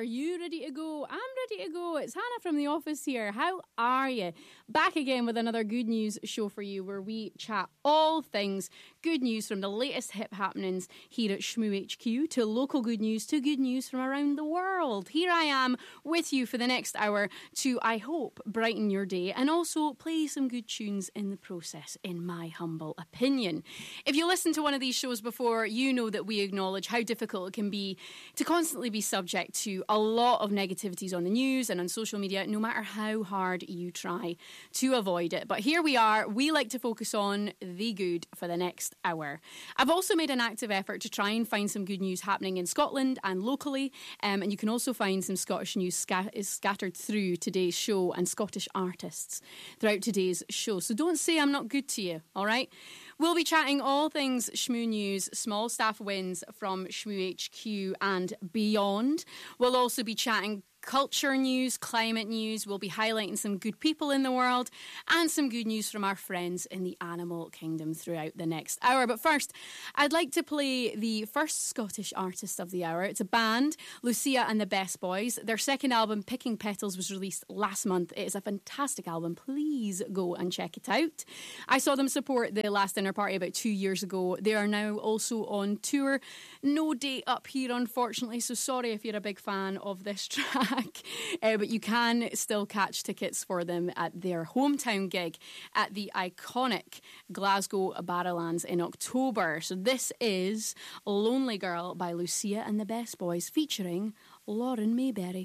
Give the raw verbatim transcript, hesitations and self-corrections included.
Are you ready to go? I'm ready to go. It's Hannah from the office here. How are you? Back again with another good news show for you where we chat all things good news from the latest hip happenings here at Shmoo H Q to local good news to good news from around the world. Here I am with you for the next hour to, I hope, brighten your day and also play some good tunes in the process, in my humble opinion. If you listened to one of these shows before, you know that we acknowledge how difficult it can be to constantly be subject to a lot of negativities on the news and on social media, no matter how hard you try to avoid it. But here we are. We like to focus on the good for the next hour. I've also made an active effort to try and find some good news happening in Scotland and locally, um, and you can also find some Scottish news sca- scattered through today's show and Scottish artists throughout today's show. So don't say I'm not good to you, all right? We'll be chatting all things Shmoo News, small staff wins from Shmoo H Q and beyond. We'll also be chatting culture news, climate news. We'll be highlighting some good people in the world and some good news from our friends in the animal kingdom throughout the next hour. But first, I'd like to play the first Scottish artist of the hour. It's a band, Lucia and the Best Boys. Their second album, Picking Petals, was released last month. It is a fantastic album. Please go and check it out. I saw them support the Last Dinner Party about two years ago. They are now also on tour. No date up here, unfortunately, so sorry if you're a big fan of this track. Uh, but you can still catch tickets for them at their hometown gig at the iconic Glasgow Barrowlands in October. So this is Lonely Girl by Lucia and the Best Boys featuring Lauren Mayberry.